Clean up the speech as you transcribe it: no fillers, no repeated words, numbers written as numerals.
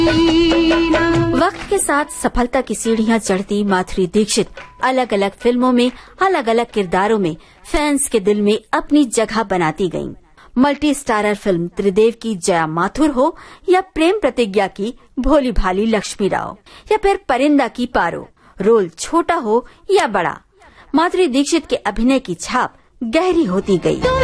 वक्त के साथ सफलता की सीढ़ियां चढ़ती माधुरी दीक्षित अलग अलग फिल्मों में अलग अलग किरदारों में फैंस के दिल में अपनी जगह बनाती गईं। मल्टी स्टारर फिल्म त्रिदेव की जया माथुर हो या प्रेम प्रतिज्ञा की भोली भाली लक्ष्मी राव या फिर परिंदा की पारो, रोल छोटा हो या बड़ा, माधुरी दीक्षित के अभिनय की छाप गहरी होती गई।